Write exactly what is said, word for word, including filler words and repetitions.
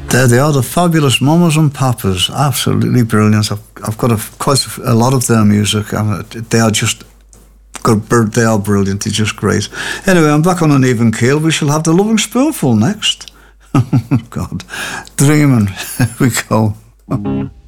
There they are, the Fabulous Mamas and Papas. Absolutely brilliant. I've, I've got a, quite a, a lot of their music, and they are just good. They are brilliant. They're just great. Anyway, I'm back on an even keel. We shall have the Loving Spoonful next. God, dreaming. Here we go.